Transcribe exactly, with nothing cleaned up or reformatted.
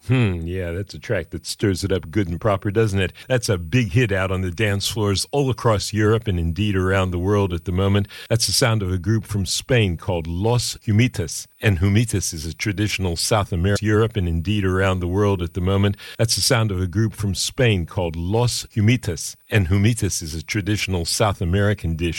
Hmm, yeah, that's a track that stirs it up good and proper, doesn't it? That's a big hit out on the dance floors all across Europe and indeed around the world at the moment. That's the sound of a group from Spain called Los Humitas. And Humitas is a traditional South American Europe and indeed around the world at the moment. That's the sound of a group from Spain called Los Humitas. And Humitas is a traditional South American dish